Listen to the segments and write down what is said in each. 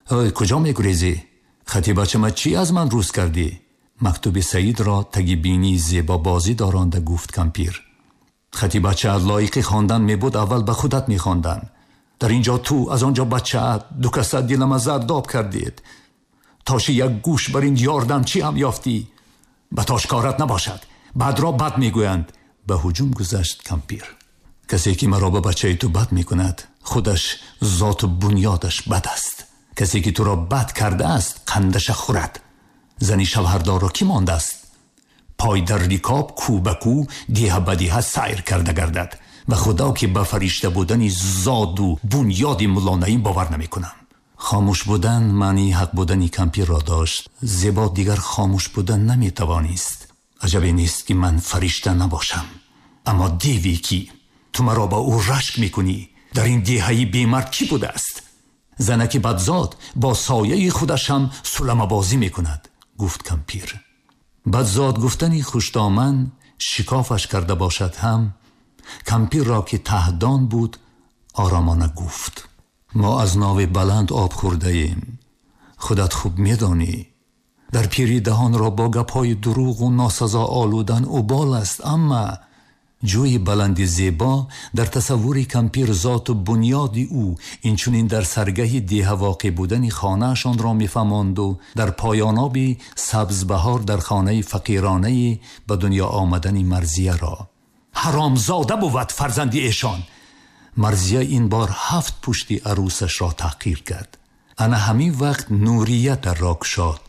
کجا میگریزی؟ خطی بچه ما چی از من روز کردی؟ مکتوب سعید را تگی بینی زیبا بازی دارانده گفت کمپیر. خطی بچه لایق خواندن می بود اول به خودت می خواندن. در اینجا تو از آنجا بچه دو کسد دلم زرداب کردید. تاشی یک گوش بر این یاردم چی هم یافتی؟ به تاش کارت نباشد، بد را بد می گویند. به هجوم گذشت کمپیر. کسی که مرا به بچه تو بد می کند خودش ذات و بنیادش بد است. کسی که تو را بد کرده است قندش خورد. زنی شوهردار را کی مانده است؟ پای در ریکاب کو به کو دیه بدیه سیر کرده گردد. و خدا که به فرشته بودنی زاد و بنیادی ملانه‌ای باور نمی کنم. خاموش بودن معنی حق بودنی کمپیر را داشت. زیبا دیگر خاموش بودن نمی توانست. عجبی نیست که من فرشته نباشم، اما دیوی کی تو مرا با او رشک می کنی؟ در این دیهی بیمرد کی بوده است؟ زنکی بدزاد با سایه خودش هم سلم بازی می کند، گفت کمپیر. بدزاد گفتنی خوشدامن شکافش کرده باشد هم کمپیر را که تهدان بود آرامانه گفت. ما از ناو بلند آب خورده ایم. خودت خوب می دانی در پیری دهان را با گپای دروغ و ناسزا آلودن اوبال است، اما جوی بلند زیبا در تصور کمپیر ذات و بنیادی او اینچنین در سرگه دیه واقع بودن خانهشان را میفهماند و در پایانابی سبزبهار در خانه فقیرانه به دنیا آمدن مرزیه را. حرامزاده بود فرزندی ایشان. مرزیه این بار 7 پشتی عروسش را تحقیر کرد. انا همین وقت نوریه در را گشاد.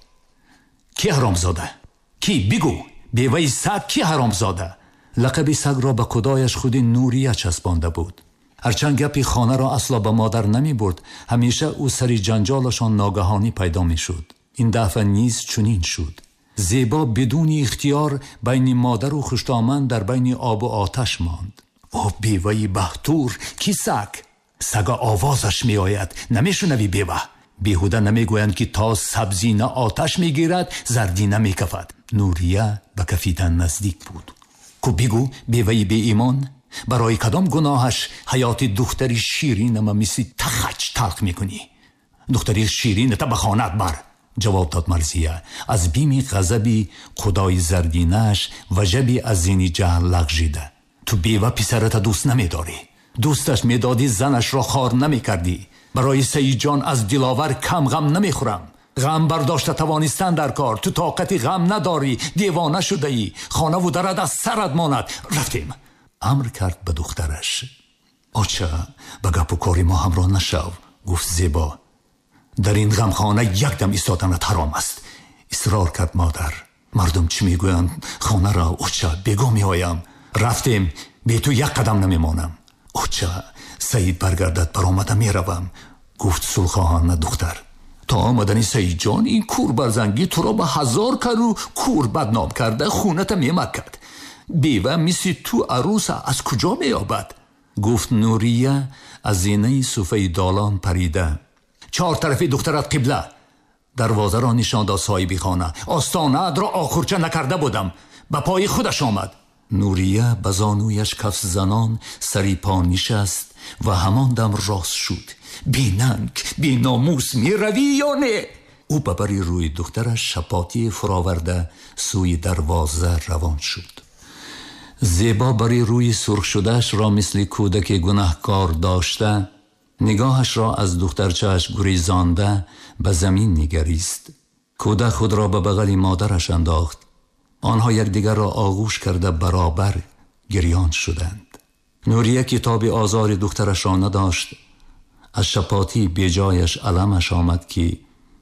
کی حرامزاده؟ کی؟ بگو. بیوه سگ کی حرامزاده؟ لقب سگ را به خدایش خود نوریه چسبانده بود. هرچند گپی خانه را اصلا به مادر نمی برد، همیشه او سری جنجالشان ناگهانی پیدا می شد. این دفعه نیز چنین شد. زیبا بدون اختیار بین مادر و خوشتامن در بین آب و آتش ماند. او بیوهی بختور کی سگ؟ سگ آوازش می آید، نمی شنوی بیوه؟ بیهوده نمی گویند که تا سبزی نه آتش می گیرد زردی نمی کفد. نوریه به کفیدن نزدیک بود. کو بگو بیوهی بی ایمان، برای کدام گناهش حیات دختری شیرین ما میسی تخچ تلق میکنی؟ دختری شیرین تا به خانت بر. جواب داد مرزیه. از بیمی غضبی خدای زردینش و جبی از زینی جهل لغژیده. تو بیوه پسرت دوست نمیداری. دوستش میدادی زنش را خار نمیکردی. برای سعید جان از دلاور کم غم نمیخورم. غم برداشته توانستن در کار، تو طاقتی غم نداری، دیوانه شده ای، خانه و درد از سرت ماند. رفتیم. امر کرد به دخترش. آچه به گپ و کاری ما همراه نشو، گفت زیبا. در این غمخانه یک دم ایستادنت حرام است. اصرار کرد مادر. مردم چی میگویند؟ خانه را آچه بگو میایم. رفتیم. بی تو یک قدم نمیمانم. آچه سعید برگردد برآمده میروم، گفت سلخواهانه دختر. تا آمدنی سعید جان این کور برزنگی تو را به 1000 کرو کور بدنام کرده خونت میمکد. بیوه میسی تو عروس از کجا میابد؟ گفت نوریه از زینه صوفه دالان پریده. 4 طرفی دخترت قبله. دروازه را نشان داد صاحبی خانه. آستانه را آخرچه نکرده بودم. به پای خودش آمد. نوریه به زانویش کف زنان سری پا نشست و همان دم راست شد. بی ننگ بی ناموس می روی یا نه؟ او ببری روی دخترش شپاتی فراورده سوی دروازه روان شد. زیبا بری روی سرخ شدهش را مثل کودک گناهکار داشته نگاهش را از دخترچهش گریزانده به زمین نگریست. کودک خود را به بغل مادرش انداخت. آنها یکدیگر را آغوش کرده برابر گریان شدند. نوریه کتاب آزار دخترش را نداشت. از شپاتی به جایش علمش آمد که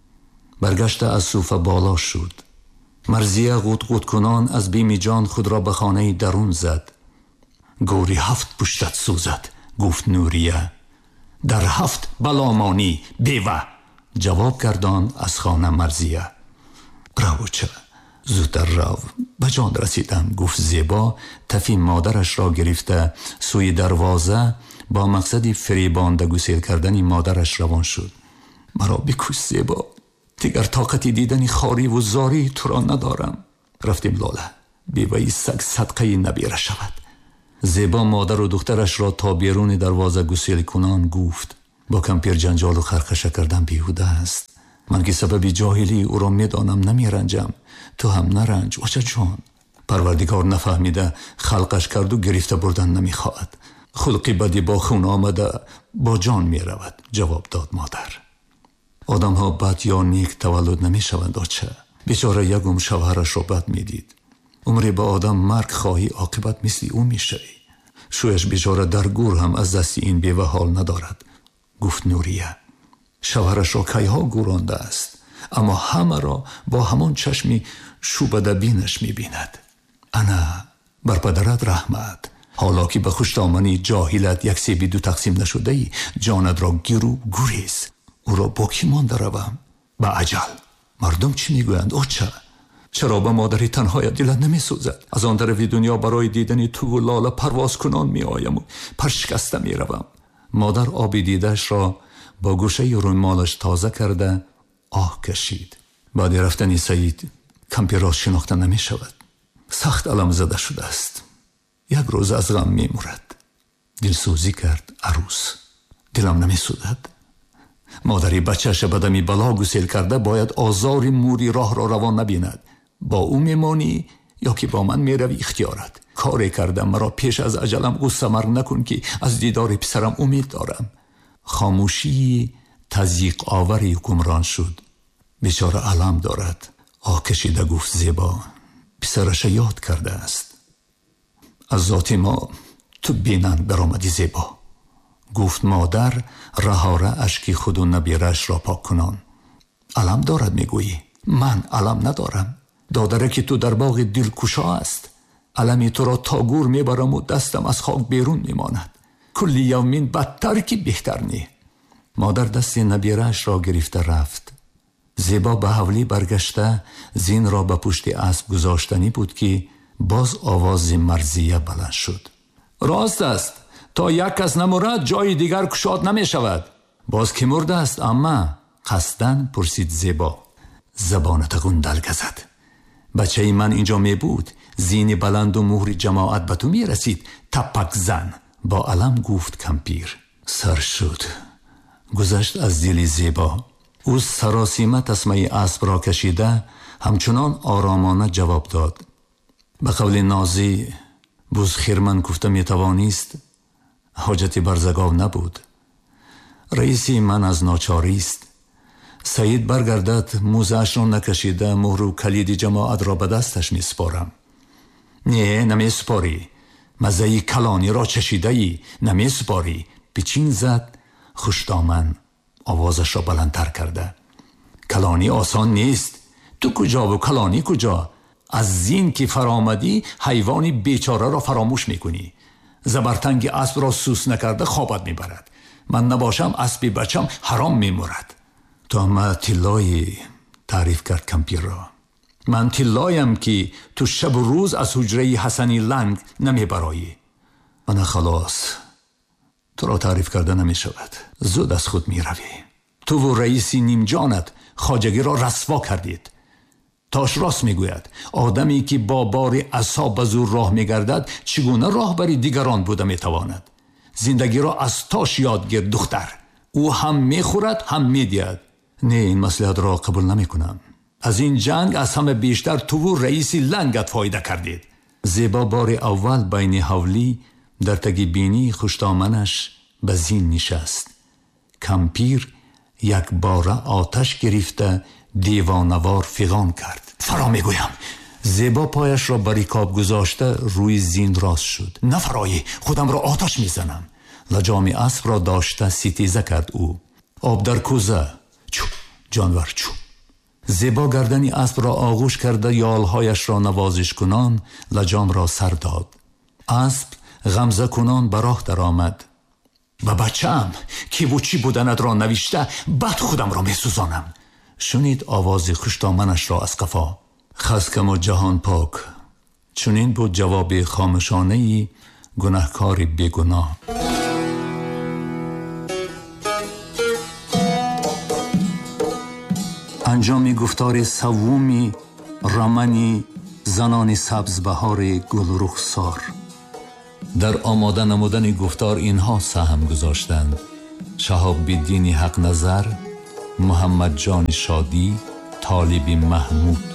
برگشته از صوفه بالا شد. مرزیه غوت کنان از بیم جان خود را به خانه درون زد. گوری 7 پشتت سوزد، گفت نوریه. در 7 بلامانی بیوه، جواب کردان از خانه مرزیه. روچه زودتر رو، به جان رسیدم، گفت زیبا. تفی مادرش را گرفته سوی دروازه با مقصدی فریبانده گسیل کردن مادرش روان شد. مرا بکش زیبا، دیگر طاقتی دیدنی خاری و زاری تو را ندارم. رفتیم لاله. بیوهی سگ صدقه نبیره شود. زیبا مادر و دخترش را تا بیرون دروازه گسیل کنان گفت. با کمپیر جنجال و خرخشه کردن بیهوده است. من که سبب جاهلی او را میدانم نمیرنجم، تو هم نرنج آچه جان. پروردگار نفهمیده خلقش کرد و گرفته بردن نمیخواهد. خلقی بدی با خون آمده با جان میرود، جواب داد مادر. آدم ها بد یا نیک تولد نمیشوند آچه. بیچاره یکم شوهرش را بد میدید. عمری با آدم مرگ خواهی، عاقبت مثل او میشوی. شویش بیچاره در گور هم از دست این بیوه حال ندارد. گفت نوریه. شوهرش را کیها گورانده است، اما همه را با همان چشمی شوبده بینش میبیند. انا بر پدرت رحمت. حالا که به خوشتامنی جاهلت یک سیبی دو تقسیم نشده ای، جانت را گیرو گوریز. او را با کی مانده روم؟ به عجل. مردم چی میگویند اوچه؟ چرا به مادری تنهایت دلت نمی سوزد؟ از آن طرف دنیا برای دیدن تو و لاله پرواز کنان می آیم و پرشکسته می روم. مادر آب دیدش را با گوشه رومالش تازه کرده آه کشید. بعد رفتن سعید کمپیر را شناخته نمی شود. سخت علم زده شده است. یک روز از غم می مورد. دلسوزی کرد عروس. دلم نمی سودد. مادری بچهش بدمی بلا گسیل کرده باید آزاری موری راه را روان نبیند. با او میمانی یا که با من میروی اختیارت. کاری کردم مرا پیش از اجلم غصه مرگ نکن که از دیدار پسرم امید دارم. خاموشی تضییق آوری حکمران شد. بیچاره علم دارد. آه کشیده گفت زیبا. پسرش یاد کرده است. از ذات ما تو بینند برآمدی زیبا. گفت مادر رهاره اشکی خود و نبیرش را پاک کنان. علم دارد میگویی؟ من علم ندارم. دادره که تو در باغ دلکشا است. علمی تو را تا گور میبرم و دستم از خاک بیرون میماند. کلی یومین بدتر که بهتر نی. مادر دست نبیرش را گرفته رفت. زیبا به حولی برگشته زین را به پشت اسب گذاشتنی بود که باز آواز مرزیه بلند شد. راست است، تا یک کس نمورد جای دیگر کشاد نمی شود. باز که مرده است اما؟ قصدن پرسید زیبا. زبانت گندل گزد. بچه من اینجا می بود. زین بلند و مهر جماعت به تو می رسید. تپک زن. با علم گفت کمپیر. سر شد. گذشت از دل زیبا. او سراسیمه تسمه اسب را کشیده همچنان آرامانه جواب داد. به قول نازی بوز خیرمن گفته می توانیست. حاجتی برزگاو نبود. رئیسی من از ناچاریست. سعید برگردد موزهش را نکشیده مهر و کلید جماعت را به دستش می سپارم. نه نمی سپاری. مزه کلانی را چشیده ای نمی سپاری. پیچین زد. خوشدامن آوازش را بلندتر کرده. کلانی آسان نیست. تو کجا و کلانی کجا؟ از زین که فرامدی حیوانی بیچاره را فراموش میکنی. زبرتنگ اسب را سوس نکرده خوابت میبرد. من نباشم اسبی بچم حرام میمورد. تو اما تلایی تعریف کرد کمپیر را. من تلایم که تو شب و روز از حجره حسنی لنگ نمیبرایی. من خلاص تو را تعریف کرده نمی شود. زود از خود می روی. تو و رئیسی نیم جانت خواجگی را رسوا کردید. تاش راست می گوید. آدمی که با بار عصا به زور راه می گردد چگونه راهبری دیگران بوده می تواند؟ زندگی را از تاش یاد گیر دختر. او هم می خورد هم می دید. نه این مصلحت را قبول نمی کنم. از این جنگ از همه بیشتر تو و رئیسی لنگت فایده کردید. زیبا بار اول بین حولی در تگی بینی خوشدامنش به زین نشست. کمپیر یک باره آتش گرفته دیوانوار فغان کرد. فرا میگویم. زیبا پایش را بریکاب گذاشته روی زین راست شد. نفرایی خودم را آتش میزنم. لجام اسب را داشته ستیزه کرد او. آب در کوزه. چو جانور چو. زیبا گردنی اسب را آغوش کرده یالهایش را نوازش کنان لجام را سر داد. اسب غمزه کنان براه در آمد. با بچم کی و چی بودند را نوشته بعد خودم را می سوزانم. شنید آواز خوشدامنش را از قفا. خسکم و جهان پاک. چنین بود جواب خامشانه‌ای گناهکار بیگناه. انجام گفتار سومی رمنی زنان سبز بهار گل رخسار. در آماده نمودن گفتار اینها سهم گذاشتند. شهاب الدین حق نظر، محمد جان شادی، طالب محمود.